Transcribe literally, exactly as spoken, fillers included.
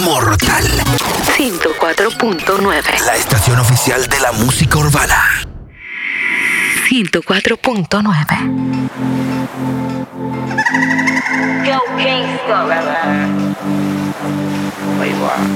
Mortal. ciento cuatro punto nueve. La estación oficial de la música urbana. ciento cuatro punto nueve. Go Gangsta. Playboy.